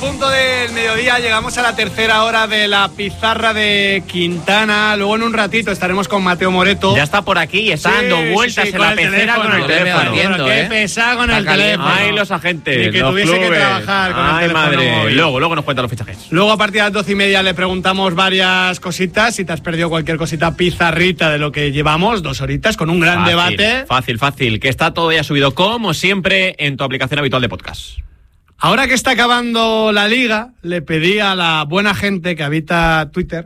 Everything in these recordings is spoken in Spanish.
Punto del mediodía, llegamos a la tercera hora de la pizarra de Quintana. Luego en un ratito estaremos con Mateo Moreto. Ya está por aquí y está dando vueltas en la pecera con el teléfono. Qué pesado con el teléfono. Ay, los agentes. Y que los tuviese clubes. que trabajar con Ay, el teléfono madre. móvil. Luego nos cuentan los fichajes. Luego a partir de las 12:30 le preguntamos varias cositas. Si te has perdido cualquier cosita pizarrita de lo que llevamos, 2 horitas con un gran debate. Fácil. Que está todo ya subido como siempre en tu aplicación habitual de podcast. Ahora que está acabando la liga, le pedí a la buena gente que habita Twitter.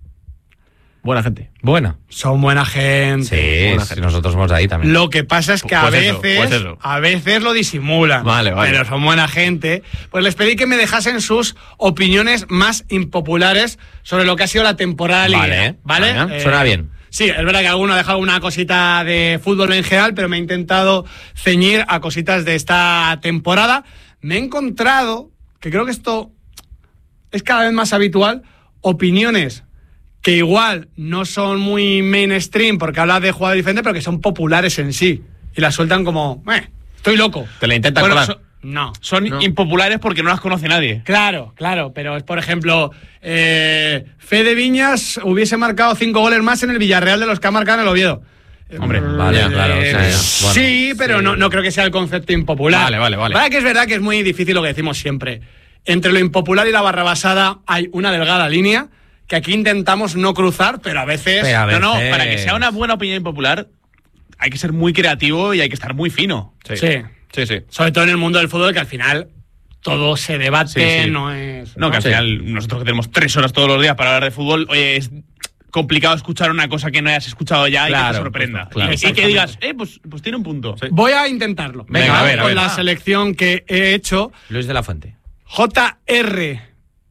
Buena gente. Buena. Son buena gente. Sí, buena gente. Nosotros somos de ahí también. Lo que pasa es que a veces lo disimulan. Vale. Pero son buena gente. Pues les pedí que me dejasen sus opiniones más impopulares sobre lo que ha sido la temporada liga. ¿Vale? Suena bien. Sí, es verdad que alguno ha dejado una cosita de fútbol en general, pero me he intentado ceñir a cositas de esta temporada. Me he encontrado, que creo que esto es cada vez más habitual, opiniones que igual no son muy mainstream porque hablan de jugadores diferentes, pero que son populares en sí. Y las sueltan como, estoy loco. Te la intentan colar. Son impopulares porque no las conoce nadie. Claro, pero es, por ejemplo, Fede Viñas hubiese marcado 5 goles más en el Villarreal de los que ha marcado en el Oviedo. Hombre, vale, claro. Sí, pero no creo que sea el concepto impopular. Vale. Para que es verdad que es muy difícil lo que decimos siempre. Entre lo impopular y la barrabasada hay una delgada línea que aquí intentamos no cruzar, pero a veces... No, para que sea una buena opinión impopular hay que ser muy creativo y hay que estar muy fino. Sí. Sobre todo en el mundo del fútbol, que al final todo se debate, no es... No, que al final nosotros que tenemos 3 horas todos los días para hablar de fútbol, oye, es complicado escuchar una cosa que no hayas escuchado ya y que te sorprenda. Claro. Y que digas, pues tiene un punto. Sí. Voy a intentarlo. Venga, a ver. Con la selección que he hecho. Luis de la Fuente. JRMR.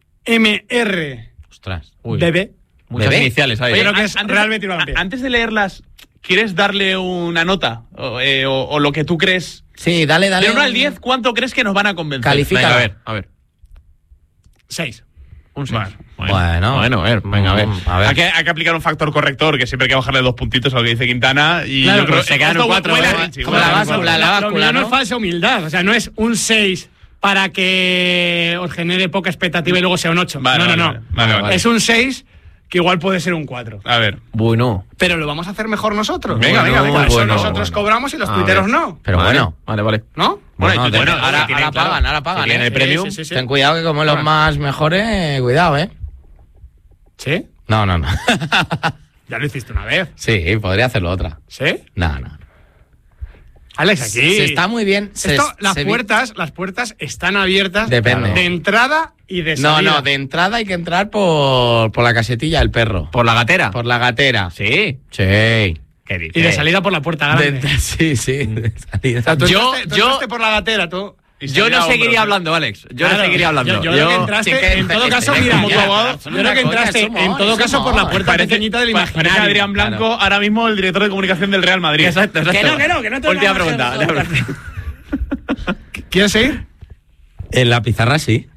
Ostras. Bebé. Muchas iniciales. Oye, Pero que es realmente antes de leerlas, ¿quieres darle una nota? O lo que tú crees. Sí, dale. De 1 al 10, ¿cuánto crees que nos van a convencer? Califica. Venga, a ver. 6. Un 6. Bueno, a ver. Hay que aplicar un factor corrector, que siempre hay que bajarle 2 puntitos a lo que dice Quintana. Y claro, yo creo pues que se quedan en 4. Como la báscula, Lo mío no es falsa humildad. O sea, no es un 6 para que os genere poca expectativa y luego sea un 8. No. Vale. Es un 6 que igual puede ser un 4. A ver. Bueno. Pero lo vamos a hacer mejor nosotros. Venga. Por eso nosotros cobramos y los tuiteros no. Pero bueno. Vale. ¿No? Bueno, ahora pagan. Si tiene el premium. Sí. Ten cuidado que como los más mejores, cuidado, ¿Sí? No. Ya lo hiciste una vez. Sí, podría hacerlo otra. ¿Sí? No. Alex, aquí... Se está muy bien. Las puertas están abiertas. Depende. De entrada y de salida. No, de entrada hay que entrar por la casetilla del perro. ¿Por la gatera? Por la gatera. Sí. Sí. ¿Qué dices? Y de salida por la puerta grande. Sí. De salida. O sea, tú Yo- entraste por la gatera, tú... Yo no seguiría hablando, Alex. Yo no seguiría hablando. Yo creo que entraste, en todo caso, mira, como tu abogado, yo creo que entraste, en todo caso, por la puerta pequeñita del Parece imaginario. Adrián Blanco, ahora mismo el director de comunicación del Real Madrid. Exacto. Que no te Última lo pregunta. ¿Quieres seguir? En la pizarra sí.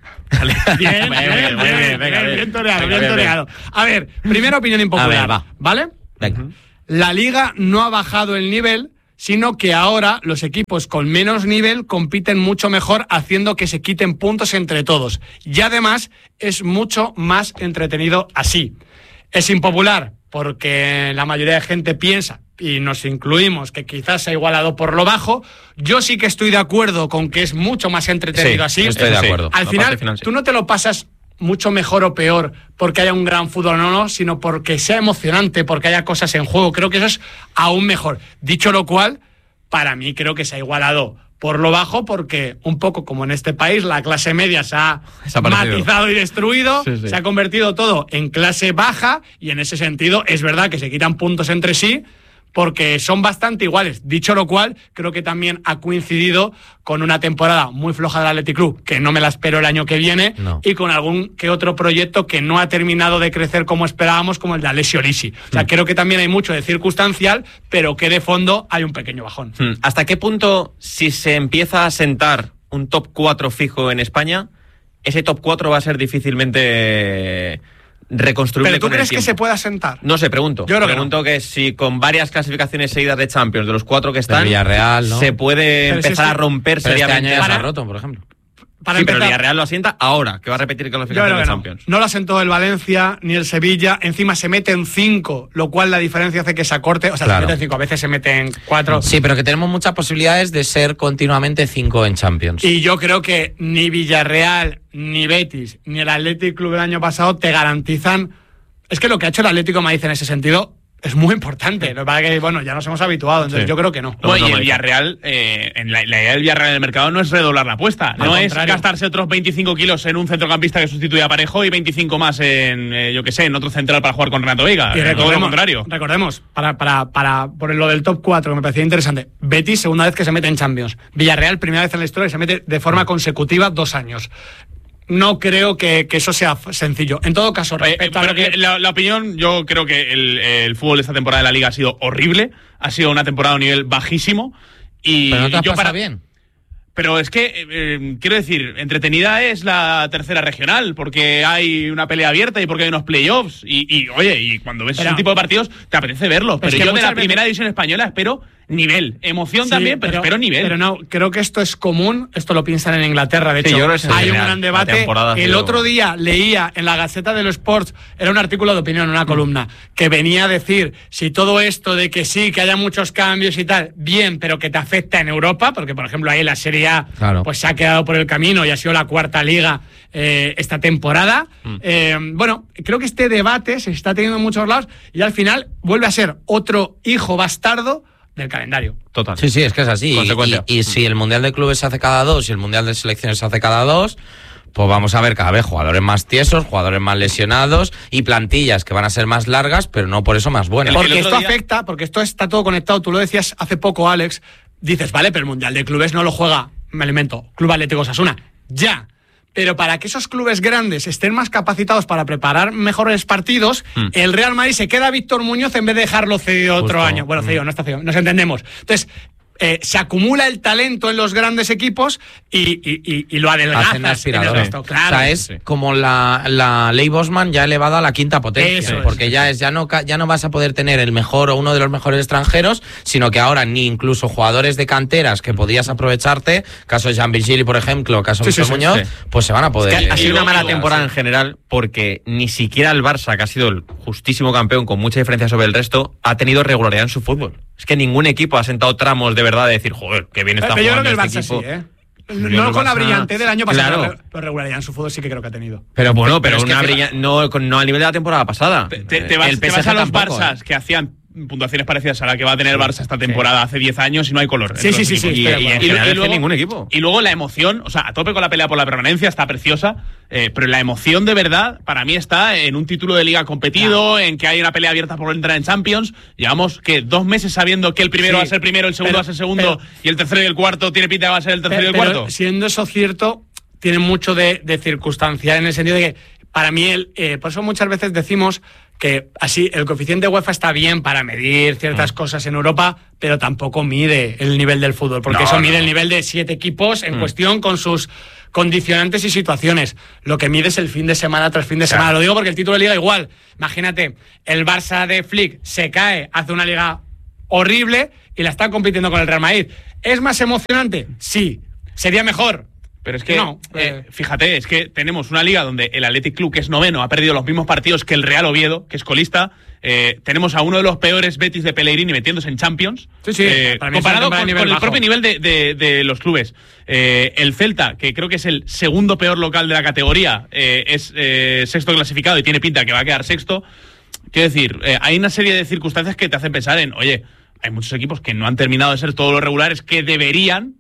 Bien toreado. A ver, primera opinión impopular, A ver, va. ¿vale? Venga. La Liga no ha bajado el nivel, sino que ahora los equipos con menos nivel compiten mucho mejor, haciendo que se quiten puntos entre todos. Y además es mucho más entretenido así. Es impopular porque la mayoría de gente piensa, y nos incluimos, que quizás se ha igualado por lo bajo. Yo sí que estoy de acuerdo con que es mucho más entretenido así. Estoy de acuerdo. Al final, tú no te lo pasas mucho mejor o peor porque haya un gran fútbol o no, sino porque sea emocionante, porque haya cosas en juego. Creo que eso es aún mejor. Dicho lo cual, para mí creo que se ha igualado por lo bajo, porque un poco como en este país la clase media se ha matizado y destruido, se ha convertido todo en clase baja, y en ese sentido es verdad que se quitan puntos entre sí, porque son bastante iguales. Dicho lo cual, creo que también ha coincidido con una temporada muy floja del Athletic Club, que no me la espero el año que viene, y con algún que otro proyecto que no ha terminado de crecer como esperábamos, como el de Alessio Lisi. O sea, creo que también hay mucho de circunstancial, pero que de fondo hay un pequeño bajón. ¿Hasta qué punto, si se empieza a sentar un top 4 fijo en España, ese top 4 va a ser difícilmente reconstruible? ¿Pero tú con el crees que tiempo? se pueda sentar? No sé, pregunto. Yo creo pregunto que si con varias clasificaciones seguidas de Champions, de los 4 que están, Villarreal, ¿no? se puede Pero empezar si es que- a romper Pero este seriamente. año ya se ha roto, por ejemplo. para sí, pero el empezar, Villarreal lo asienta ahora, que va a repetir yo clasificación creo de que Champions. no lo asentó el Valencia ni el Sevilla. Encima se mete en 5, lo cual la diferencia hace que se acorte. O sea, Claro. se mete en 5, a veces se mete en 4. Sí, pero que tenemos muchas posibilidades de ser continuamente 5 en Champions. Y yo creo que ni Villarreal, ni Betis, ni el Athletic Club del año pasado te garantizan. Es que lo que ha hecho el Atlético de Madrid en ese sentido es muy importante. Lo que pasa es que, bueno, ya nos hemos habituado, entonces Sí. yo creo que no. Bueno, y el Madrid. Villarreal, la idea del Villarreal en el mercado no es redoblar la apuesta, no es contrario. gastarse otros 25 kilos en un centrocampista que sustituya a Parejo y 25 más en, en otro central para jugar con Renato Veiga. Y Todo lo contrario. Recordemos, por lo del top 4, que me parecía interesante. Betis, segunda vez que se mete en Champions. Villarreal, primera vez en la historia que se mete de forma consecutiva 2 años. No creo que eso sea sencillo. En todo caso, respecto a Pero lo que... la opinión, yo creo que el fútbol de esta temporada de la Liga ha sido horrible, ha sido una temporada a un nivel bajísimo. Y Pero no te has yo pasado bien. Pero es que, quiero decir, entretenida es la tercera regional, porque hay una pelea abierta y porque hay unos playoffs. Oye, y cuando ves ese tipo de partidos, te apetece verlos. Pero que yo de muchas la veces- primera división española espero nivel. Emoción Sí, también, pero espero nivel. Pero no, creo que esto es común, esto lo piensan en Inglaterra, de Sí, hecho, yo creo que es en hay un general. gran La debate. temporada ha El sido- otro día leía en la Gaceta de los Sports, era un artículo de opinión, una columna, que venía a decir, si todo esto de que sí, que haya muchos cambios y tal, bien, pero que te afecta en Europa, porque por ejemplo ahí la Serie A Claro. pues se ha quedado por el camino y ha sido la 4ª liga esta temporada. Bueno, creo que este debate se está teniendo en muchos lados y al final vuelve a ser otro hijo bastardo del calendario. Total. Sí, sí, es que es así. Consecuencia. Y si el Mundial de Clubes se hace cada 2 y el Mundial de Selecciones se hace cada 2, pues vamos a ver cada vez jugadores más tiesos, jugadores más lesionados y plantillas que van a ser más largas, pero no por eso más buenas. El Porque otro esto día- afecta, porque esto está todo conectado. Tú lo decías hace poco, Alex. Dices, vale, pero el Mundial de Clubes no lo juega, me alimento, Club Atlético Osasuna. Ya. Pero para que esos clubes grandes estén más capacitados para preparar mejores partidos, el Real Madrid se queda a Víctor Muñoz en vez de dejarlo cedido otro Justo. año. Bueno, cedido, no está cedido, nos entendemos. Entonces, se acumula el talento en los grandes equipos y lo Hacen adelgazas en el aspirador. resto. Claro. O sea, es como la ley Bosman ya elevada a la 5ª potencia. Eso es, porque ya no vas a poder tener el mejor o uno de los mejores extranjeros, sino que ahora ni incluso jugadores de canteras que podías aprovecharte, caso de Jean Virgili, por ejemplo, caso de Sí, Víctor sí, Muñoz, sí. pues se van a poder. Ha sido una mala y- temporada en general porque ni siquiera el Barça, que ha sido el justísimo campeón con mucha diferencia sobre el resto, ha tenido regularidad en su fútbol. Es que ningún equipo ha sentado tramos de verdad de decir, joder, qué bien está Pero yo creo jugando que el este Barça equipo. sí, ¿eh? Yo No el con la Barça- brillante del año pasado, Claro. pero regularidad en su fútbol sí que creo que ha tenido. Pero Bueno, pero es que una fíjate- no al nivel de la temporada pasada. Te vas, El te vas PSG a los tampoco, Barças que hacían puntuaciones parecidas a la que va a tener el Barça esta temporada hace 10 años y no hay color. Sí, entre sí, los sí, equipos. sí, Y, estoy de y en acuerdo. general es que luego- ningún equipo. Y luego la emoción, o sea, a tope con la pelea por la permanencia, está preciosa, pero la emoción de verdad para mí está en un título de liga competido, en que hay una pelea abierta por entrar en Champions. Llevamos que 2 meses sabiendo que el primero Sí, va a ser primero, el segundo pero- va a ser segundo y el tercero y el cuarto tiene pinta que va a ser el tercero y el Pero cuarto. siendo eso cierto, tiene mucho de circunstancial en el sentido de que para mí, por eso muchas veces decimos que así el coeficiente UEFA está bien para medir ciertas cosas en Europa, pero tampoco mide el nivel del fútbol, porque No, eso no. mide el nivel de 7 equipos en cuestión con sus condicionantes y situaciones. Lo que mide es el fin de semana tras fin de semana. Lo digo porque el título de liga igual. Imagínate, el Barça de Flick se cae, hace una liga horrible y la está compitiendo con el Real Madrid. ¿Es más emocionante? Sí. ¿Sería mejor? Pero es que, No, fíjate, es que tenemos una liga donde el Athletic Club, que es noveno, ha perdido los mismos partidos que el Real Oviedo, que es colista. Tenemos a uno de los peores Betis de Pellegrini metiéndose en Champions. Sí, sí, para mí es comparado un con nivel el bajo. propio nivel de los clubes. El Celta, que creo que es el segundo peor local de la categoría, es sexto clasificado y tiene pinta que va a quedar sexto. Quiero decir, hay una serie de circunstancias que te hacen pensar en, oye, hay muchos equipos que no han terminado de ser todos los regulares que deberían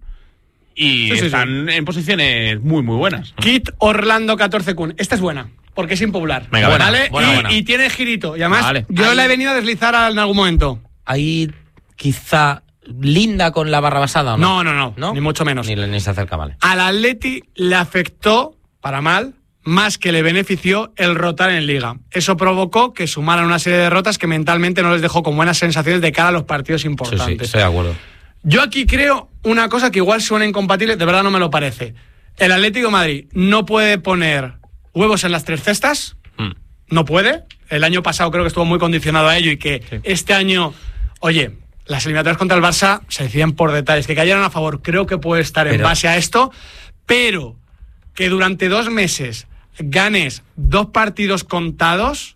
y Sí, sí, están en posiciones muy, muy buenas. Kit Orlando 14 Kun. Esta es buena, porque es impopular. Venga, buena, ¿vale? buena. Y tiene girito. Y además, Vale. yo Ahí- la he venido a deslizar en algún momento. Ahí quizá linda con la barra basada, ¿o no? No, ni mucho menos. Ni se acerca, vale. Al Atleti le afectó, para mal, más que le benefició el rotar en Liga. Eso provocó que sumaran una serie de derrotas que mentalmente no les dejó con buenas sensaciones de cara a los partidos Sí, sí, importantes. estoy de acuerdo. Yo aquí creo una cosa que igual suena incompatible, de verdad no me lo parece. El Atlético de Madrid no puede poner huevos en las 3 cestas, no puede. El año pasado creo que estuvo muy condicionado a ello y que este año, oye, las eliminatorias contra el Barça se deciden por detalles. Que cayeran a favor creo que puede estar en Pero- base a esto, pero que durante 2 meses ganes 2 partidos contados,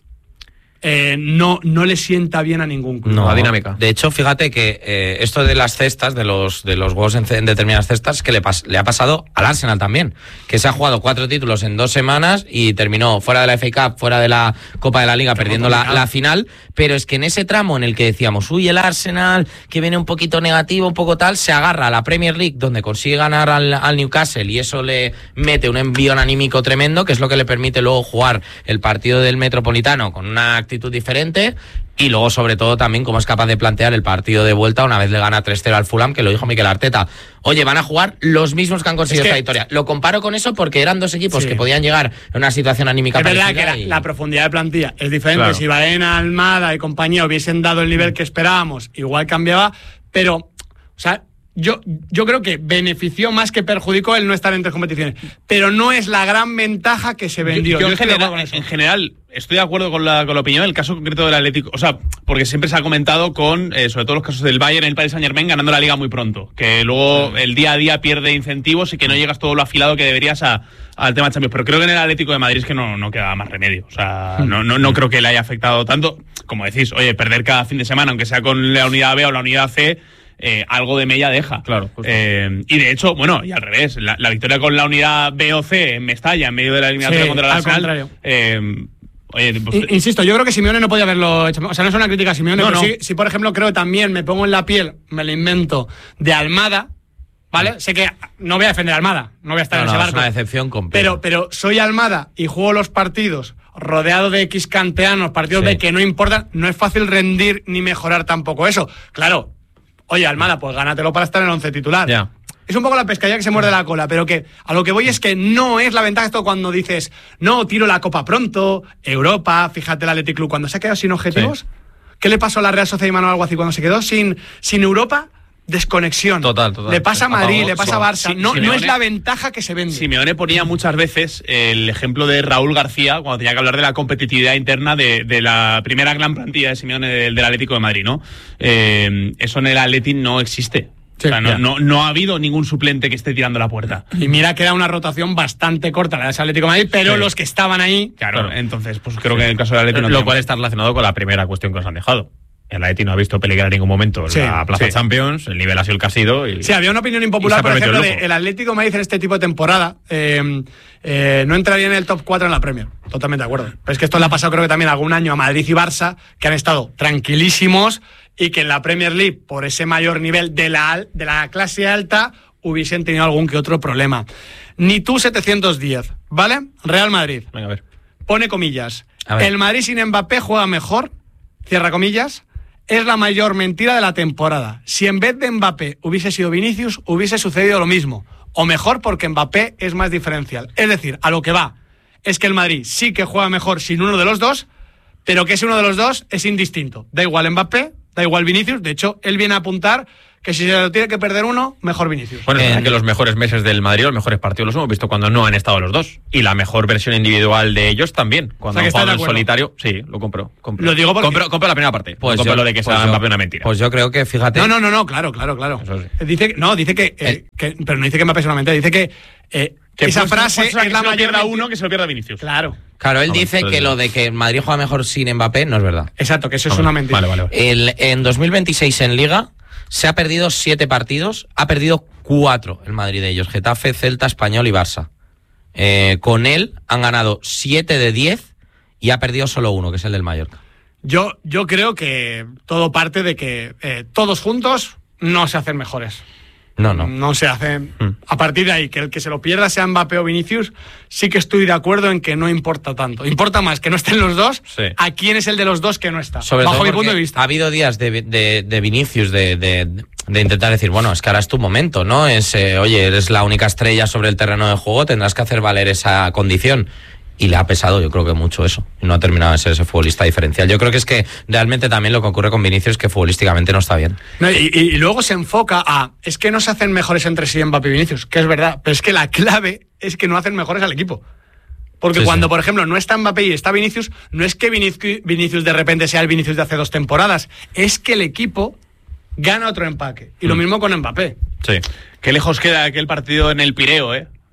no le sienta bien a ningún club. No, la dinámica. De hecho, fíjate que esto de las cestas, de los gols en determinadas cestas, que le ha pasado al Arsenal también, que se ha jugado 4 títulos en 2 semanas y terminó fuera de la FA Cup, fuera de la Copa de la Liga, perdiendo la final, pero es que en ese tramo en el que decíamos, el Arsenal, que viene un poquito negativo, un poco tal, se agarra a la Premier League, donde consigue ganar al Newcastle, y eso le mete un envión anímico tremendo, que es lo que le permite luego jugar el partido del Metropolitano con una actitud diferente, y luego sobre todo también cómo es capaz de plantear el partido de vuelta una vez le gana 3-0 al Fulham, que lo dijo Mikel Arteta. Oye, van a jugar los mismos que han conseguido esta victoria. Lo comparo con eso porque eran 2 equipos que podían llegar en una situación anímica parecida. Es verdad que la profundidad de plantilla es diferente. Claro. Si Baena, Almada y compañía hubiesen dado el nivel que esperábamos, igual cambiaba, pero, o sea, yo creo que benefició más que perjudicó el no estar en 3 competiciones, pero no es la gran ventaja que se vendió. Yo en general estoy de acuerdo con la opinión del caso concreto del Atlético, o sea, porque siempre se ha comentado con, sobre todo los casos del Bayern, el Paris Saint-Germain ganando la Liga muy pronto, que luego el día a día pierde incentivos y que no llegas todo lo afilado que deberías al tema Champions, pero creo que en el Atlético de Madrid es que no queda más remedio, o sea, no creo que le haya afectado tanto, como decís, oye, perder cada fin de semana, aunque sea con la unidad B o la unidad C, algo de mella deja. Claro. Y de hecho, bueno, y al revés, la victoria con la unidad B o C en Mestalla, en medio de la eliminatoria contra el Arsenal. Oye, pues, insisto, yo creo que Simeone no podía haberlo hecho. O sea, no es una crítica a Simeone, pero sí, por ejemplo, creo que también me pongo en la piel, me lo invento, de Almada, ¿vale? Sé que no voy a defender a Almada, no voy a estar en ese barco. Es una decepción completa. Pero soy Almada y juego los partidos rodeado de X kanteanos, partidos de que no importan, no es fácil rendir ni mejorar tampoco eso. Claro. Oye, Almada, pues gánatelo para estar en el 11 titular. Ya. Es un poco la pescadilla que se muerde la cola, pero que a lo que voy es que no es la ventaja esto cuando dices, no, tiro la Copa pronto, Europa, fíjate el Athletic Club, cuando se ha quedado sin objetivos. Sí. ¿Qué le pasó a la Real Sociedad y Manuel Alguacil cuando se quedó sin Europa? Desconexión. Total. Le pasa a Madrid, le pasa a Barça. No es la ventaja que se vende. Simeone ponía muchas veces el ejemplo de Raúl García cuando tenía que hablar de la competitividad interna de la primera gran plantilla de Simeone del Atlético de Madrid, ¿no? Eso en el Atlético no existe. Sí, o sea, no ha habido ningún suplente que esté tirando la puerta. Y mira que era una rotación bastante corta la de Atlético de Madrid, pero los que estaban ahí... Claro, entonces pues creo que en el caso del Atlético... Lo cual está relacionado con la primera cuestión que os han dejado. El Atlético no ha visto peligrar en ningún momento la Plaza Champions, el nivel ha sido el que ha sido. Sí, había una opinión impopular, por ejemplo, el Atlético de Madrid en este tipo de temporada no entraría en el top 4 en la Premier. Totalmente de acuerdo. Pero es que esto le ha pasado creo que también algún año a Madrid y Barça, que han estado tranquilísimos y que en la Premier League, por ese mayor nivel de la clase alta, hubiesen tenido algún que otro problema. Ni tú 710, ¿vale? Real Madrid. Venga, a ver. Pone comillas. El Madrid sin Mbappé juega mejor, cierra comillas. Es la mayor mentira de la temporada. Si en vez de Mbappé hubiese sido Vinicius, hubiese sucedido lo mismo. O mejor porque Mbappé es más diferencial. Es decir, a lo que va es que el Madrid sí que juega mejor sin uno de los dos, pero que ese uno de los dos es indistinto. Da igual Mbappé, da igual Vinicius. De hecho, él viene a apuntar que si se lo tiene que perder uno, mejor Vinicius. Bueno, es que los mejores meses del Madrid, los mejores partidos los hemos visto cuando no han estado los dos. Y la mejor versión individual de ellos también. Cuando han jugado en solitario, sí, lo compro. Lo digo porque... Compro la primera parte. Pues compro lo de que sea Mbappé una mentira. Pues yo creo que, fíjate... No, claro. Eso sí. Dice que pero no dice que Mbappé es una mentira, dice que esa frase es la mayor a uno que se lo pierda Vinicius. Claro, él dice que lo de que Madrid juega mejor sin Mbappé no es verdad. Exacto, que eso es una mentira. Vale. En 2026 en Liga se ha perdido 7 partidos, ha perdido 4 el Madrid de ellos, Getafe, Celta, Español y Barça. Con él han ganado 7 de 10 y ha perdido solo 1, que es el del Mallorca. Yo creo que todo parte de que todos juntos no se hacen mejores. No se hacen. A partir de ahí, que el que se lo pierda sea Mbappé o Vinicius, sí que estoy de acuerdo en que no importa tanto. Importa más que no estén los dos, a quién es el de los dos que no está. Bajo mi punto de vista. Ha habido días de Vinicius de intentar decir, bueno, es que ahora es tu momento, ¿no? Oye, eres la única estrella sobre el terreno de juego, tendrás que hacer valer esa condición. Y le ha pesado, yo creo que mucho eso. Y no ha terminado de ser ese futbolista diferencial. Yo creo que es que realmente también lo que ocurre con Vinicius es que futbolísticamente no está bien. Y luego se enfoca es que no se hacen mejores entre sí Mbappé y Vinicius, que es verdad, pero es que la clave es que no hacen mejores al equipo. Porque cuando, por ejemplo, no está Mbappé y está Vinicius, no es que Vinicius de repente sea el Vinicius de hace 2 temporadas, es que el equipo gana otro empaque. Y lo mismo con Mbappé. Sí. Qué lejos queda aquel partido en el Pireo,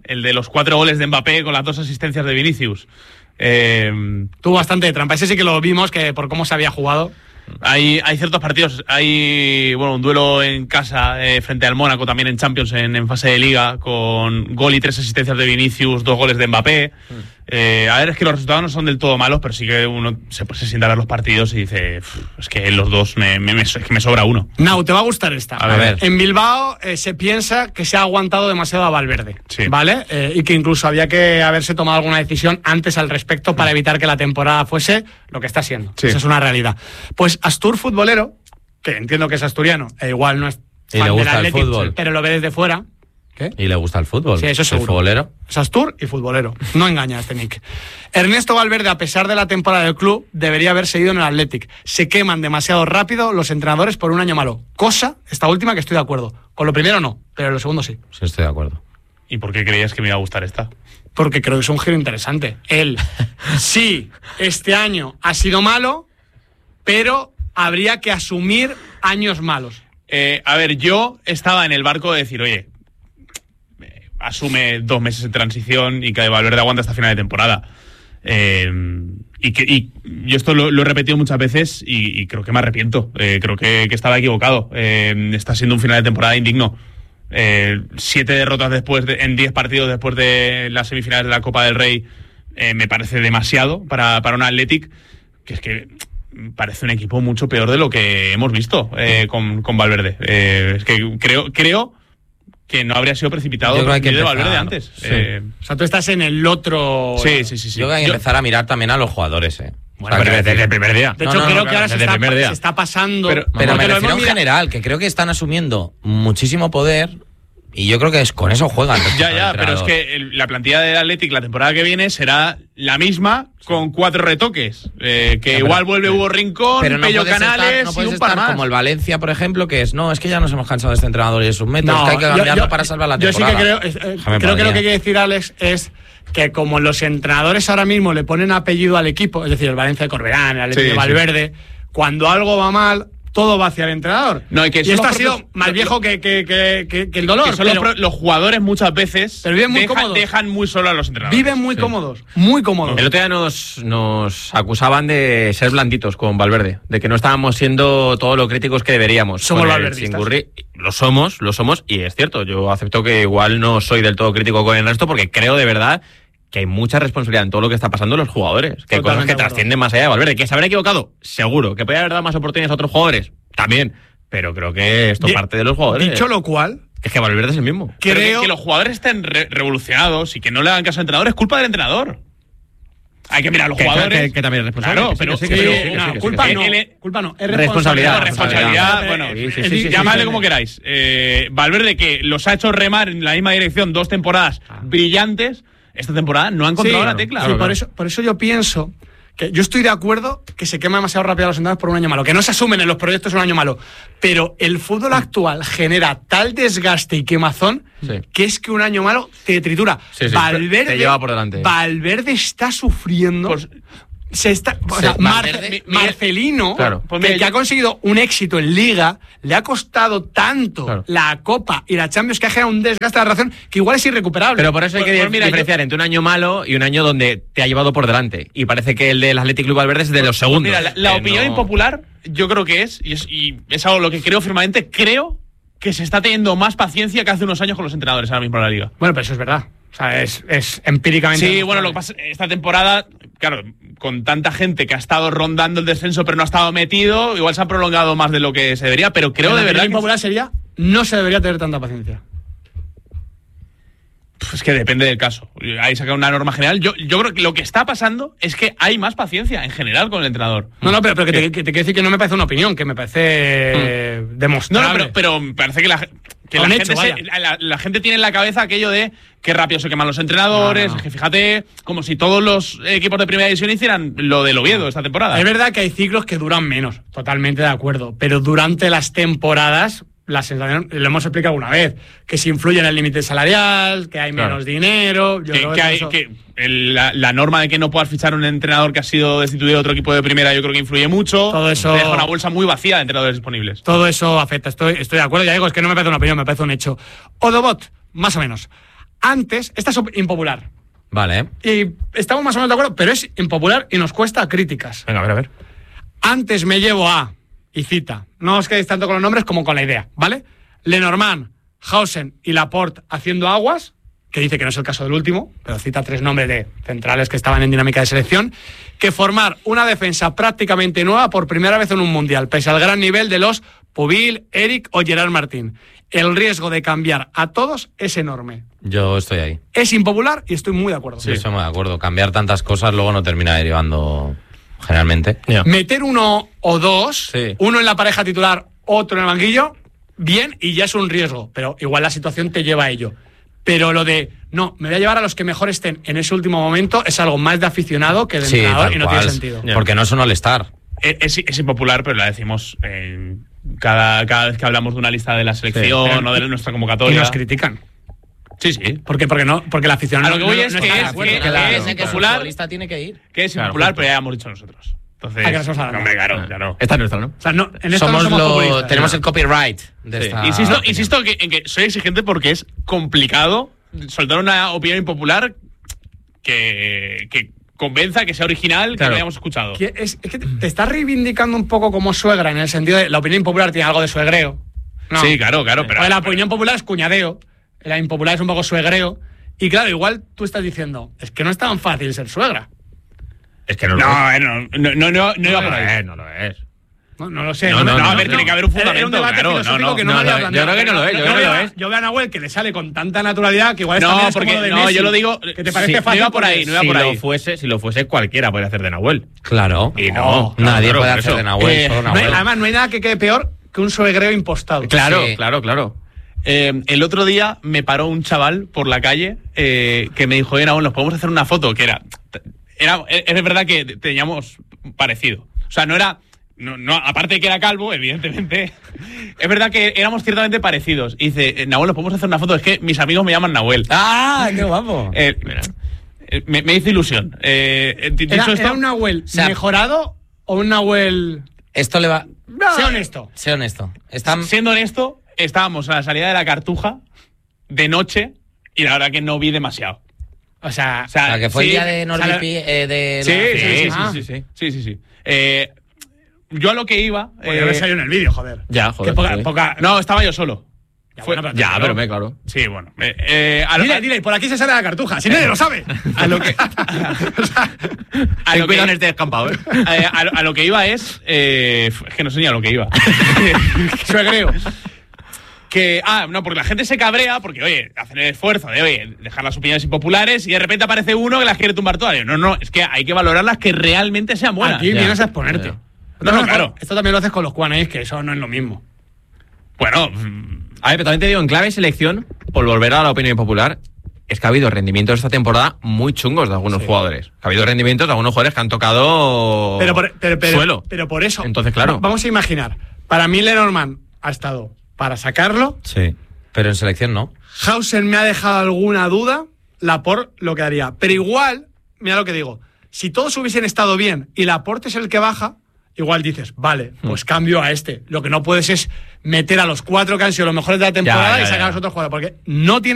el de los 4 goles de Mbappé con las 2 asistencias de Vinicius. Tuvo bastante de trampa. Ese sí que lo vimos, que por cómo se había jugado. Hay ciertos partidos, hay un duelo en casa frente al Mónaco, también en Champions, en fase de Liga, con gol y 3 asistencias de Vinicius, 2 goles de Mbappé. A ver, es que los resultados no son del todo malos, pero sí que uno se sienta a ver los partidos y dice, es que los dos es que me sobra uno. Nau, te va a gustar esta. A ver. En Bilbao se piensa que se ha aguantado demasiado a Valverde, Sí. ¿vale? Y que incluso había que haberse tomado alguna decisión antes al respecto para evitar que la temporada fuese lo que está siendo. Sí. Esa es una realidad. Pues Astur futbolero, que entiendo que es asturiano, e igual no es Y le fan gusta del el Athletic, fútbol. pero lo ve desde fuera. ¿Qué? Y le gusta el fútbol. Sí, eso es seguro. futbolero. Es Astur y futbolero. No engaña a este Nick. Ernesto Valverde, a pesar de la temporada del club, debería haber seguido en el Athletic. Se queman demasiado rápido los entrenadores por un año malo. Cosa, esta última, que estoy de acuerdo. Con lo primero no, pero lo segundo sí. Sí, estoy de acuerdo. ¿Y por qué creías que me iba a gustar esta? Porque creo que es un giro interesante. Él, sí, este año ha sido malo, pero habría que asumir años malos. A ver, yo estaba en el barco de decir, oye, asume 2 meses de transición y que Valverde aguanta hasta final de temporada. Y yo esto lo he repetido muchas veces y creo que me arrepiento. Creo que estaba equivocado. Está siendo un final de temporada indigno. 7 derrotas en 10 partidos después de las semifinales de la Copa del Rey me parece demasiado para un Athletic, que es que parece un equipo mucho peor de lo que hemos visto con Valverde. Es que creo que no habría sido precipitado Yo creo que hay que de empezar, Valverde antes. sí. O sea, tú estás en el otro... Sí. Yo creo que hay que empezar a mirar también a los jugadores, Bueno, quiero decir- el primer día. De hecho, No, creo no, que ahora desde el primer día. se está pasando... Pero porque me lo refiero hemos en mirado- general, que creo que están asumiendo muchísimo poder y yo creo que con eso juegan. Ya, pero es que la plantilla del Athletic la temporada que viene será la misma con 4 retoques. Que igual vuelve Hugo Rincón, Pero no Pello puedes Canales estar, no y puedes un par estar más. como el Valencia, por ejemplo, que es que ya nos hemos cansado de este entrenador y de sus métodos, No, que hay que cambiarlo yo- para salvar la yo temporada. sí que creo Déjame que lo que podría. hay que decir, Alex, es que como los entrenadores ahora mismo le ponen apellido al equipo, es decir, el Valencia de Corberán, el Atlético Sí, de Valverde, cuando algo va mal, todo va hacia el entrenador. No, y que son esto los ha sido propios- más viejo que el dolor. Que son pero los jugadores muchas veces Pero viven muy cómodos. dejan muy solo a los entrenadores. viven muy cómodos, muy cómodos. El otro día nos acusaban de ser blanditos con Valverde, de que no estábamos siendo todo lo críticos que deberíamos. Somos con el valverdistas. Chingurri. Lo somos, y es cierto, yo acepto que igual no soy del todo crítico con el resto, porque creo de verdad que hay mucha responsabilidad en todo lo que está pasando en los jugadores, que hay cosas Totalmente que de acuerdo. trascienden más allá de Valverde, que se habrá equivocado, seguro, que puede haber dado más oportunidades a otros jugadores, también, pero creo que esto parte de los jugadores. Dicho lo cual, Es que Valverde es el mismo. Pero creo que los jugadores estén revolucionados y que no le hagan caso al entrenador es culpa del entrenador. Hay que mirar a los jugadores. Que también es responsable. Claro, que sí, pero que sí, sí, que sí, que sí, no, que sí, culpa que sí. no, culpa no, es Responsabilidad, Responsabilidad, bueno, Sí, llamadle sí. como queráis. Valverde, que los ha hecho remar en la misma dirección 2 temporadas brillantes, esta temporada no ha encontrado la tecla. Sí, por eso yo pienso que yo estoy de acuerdo que se quema demasiado rápido a los entrenadores por un año malo, que no se asumen en los proyectos un año malo, pero el fútbol actual genera tal desgaste y quemazón Sí. que es que un año malo te tritura. Sí, sí, Valverde, te lleva por delante. Valverde está sufriendo. Pues- se está, o Sí, sea, Valverde- Marcelino, Claro. Pues mira, que ha conseguido un éxito en Liga, le ha costado tanto Claro. la Copa y la Champions que ha generado un desgaste de la relación que igual es irrecuperable. Pero por eso hay que Pues mira, diferenciar entre un año malo y un año donde te ha llevado por delante. Y parece que el del Athletic Club Valverde es de los segundos. Mira, la Que opinión no- impopular, yo creo que y es algo lo que creo firmemente, creo que se está teniendo más paciencia que hace unos años con los entrenadores ahora mismo en la liga. Bueno, pero eso es verdad. O sea, es empíricamente. Sí, bueno, lo que pasa esta temporada, claro, con tanta gente que ha estado rondando el descenso pero no ha estado metido, igual se ha prolongado más de lo que se debería, pero creo La de verdad opinión que popular sería: no se debería tener tanta paciencia. es que depende del caso. Ahí saca una norma general. Yo creo que lo que está pasando es que hay más paciencia en general con el entrenador. No, pero que te quiero decir que no me parece una opinión, que me parece No, demostrable. pero me parece que la Un gente, hecho, vaya. la gente tiene en la cabeza aquello de qué rápido se queman los entrenadores, No, no. que fíjate, como si todos los equipos de primera división hicieran lo del Oviedo esta temporada. Es verdad que hay ciclos que duran menos, totalmente de acuerdo, pero durante las temporadas, la sensación, lo hemos explicado alguna vez, que se influye en el límite salarial, que hay Claro. menos dinero. Yo creo La norma de que no puedas fichar un entrenador que ha sido destituido de otro equipo de primera, yo creo que influye mucho. Todo eso- Te deja una bolsa muy vacía de entrenadores disponibles. todo eso afecta. Estoy de acuerdo, ya digo, es que no me parece una opinión, me parece un hecho. Odobot, más o menos. Antes, esta es impopular. Vale. Y estamos más o menos de acuerdo, pero es impopular y nos cuesta críticas. Venga, a ver. Antes me llevo a, y cita, no os quedéis tanto con los nombres como con la idea, ¿vale? Lenormand, Hausen y Laporte haciendo aguas, que dice que no es el caso del último, pero cita 3 nombres de centrales que estaban en dinámica de selección, que formar una defensa prácticamente nueva por primera vez en un mundial, pese al gran nivel de los Pubil, Eric o Gerard Martín. El riesgo de cambiar a todos es enorme. Yo estoy ahí. Es impopular y estoy muy de acuerdo. Sí, estoy muy de acuerdo. Cambiar tantas cosas luego no termina derivando generalmente. Yeah. Meter uno o dos, Sí. uno en la pareja titular, otro en el banquillo, bien, y ya es un riesgo, pero igual la situación te lleva a ello. Pero lo de, no, me voy a llevar a los que mejor estén en ese último momento es algo más de aficionado que de Sí, entrenador tal y no cual. tiene sentido. Ya. Porque no es un all-star. Es impopular, pero la decimos cada vez que hablamos de una lista de la selección o de nuestra Y convocatoria. nos critican. Sí, sí. ¿Por qué? Porque la afición A lo que voy es que está de es acuerdo. que Claro, es que su impopular, futbolista tiene que ir. que es Claro, impopular, justo. pero ya hemos dicho nosotros. Entonces, Ah, que nosotros hablamos. hombre, claro. Esta es nuestra, ¿no? O sea, no, en esto Somos no somos populistas. tenemos el copyright de Sí. esta Insisto opinión. en que soy exigente porque es complicado soltar una opinión impopular que convenza, que sea original, que Claro. lo hayamos escuchado. Es que te estás reivindicando un poco como suegra, en el sentido de la opinión popular tiene algo de suegreo. No. Sí, claro, pero Porque la opinión popular es cuñadeo, la impopular es un poco suegreo. Y claro, igual tú estás diciendo, es que no es tan fácil ser suegra. Es que no no, lo es. no iba por ahí. No lo es. No lo sé. No, a ver, tiene que haber un fundamento, Era un debate claro, filosófico no, que no me había planteado. yo creo que no lo es, yo creo que veo- lo es. Yo veo a Nahuel que le sale con tanta naturalidad que igual No, también es porque como lo de no, Messi, yo lo digo. que te parece sí, fácil. no iba por ahí, porque- no iba por ahí. Si lo fuese cualquiera puede hacer de Nahuel. Claro. Y no, Nadie claro, puede por hacer eso. de Nahuel, solo no hay- Nahuel. además, no hay nada que quede peor que un suegreo impostado. Claro, Sí. claro. El otro día me paró un chaval por la calle que me dijo, Nahuel, nos podemos hacer una foto, que era es verdad que teníamos parecido. O sea, no era, no, aparte de que era calvo, evidentemente, es verdad que éramos ciertamente parecidos. Y dice, Nahuel, nos podemos hacer una foto, es que mis amigos me llaman Nahuel. ¡Ah, qué guapo! Me hizo ilusión. Dicho ¿Era, esto, era un Nahuel sea, mejorado o un Nahuel...? Esto le va... Sé honesto. Sé honesto. Están... siendo honesto, estábamos a la salida de la Cartuja de noche y la verdad que no vi demasiado. O sea, O sea, que fue sí, el día de o sea, Norby de sí. Sí. Yo a lo que iba. porque no me salió en el vídeo, joder. Ya, joder. Que sí. No, estaba yo solo. Ya, Fue- bueno, Ya, pero claro. Sí, bueno. Dile, por aquí se sale la Cartuja, si nadie lo sabe. A lo que. a lo Cuidado en que, este descampado, ¿eh? a lo que iba es que no sé ni a lo que iba. Suegreo. Porque la gente se cabrea porque, oye, hacen el esfuerzo de, oye, dejar las opiniones impopulares y de repente aparece uno que las quiere tumbar todas. No, es que hay que valorar las que realmente sean buenas. Aquí Ya, vienes a exponerte. ya. No, claro. Esto también lo haces con los cuanéis, que eso no es lo mismo. Bueno, A ver, pero también te digo, en clave selección, por volver a la opinión popular, es que ha habido rendimientos esta temporada muy chungos de algunos jugadores. Ha habido rendimientos de algunos jugadores que han tocado suelo. Pero por eso. Entonces, claro. Vamos a imaginar. Para mí, Lenormand ha estado para sacarlo. Sí. Pero en selección no. Hausen me ha dejado alguna duda. Laporte lo quedaría. Pero igual, mira lo que digo. Si todos hubiesen estado bien y Laporte es el que baja, igual dices, vale, pues cambio a este. Lo que no puedes es meter a los 4 que han sido los mejores de la temporada Ya, y sacar a los otros jugadores. Porque no tiene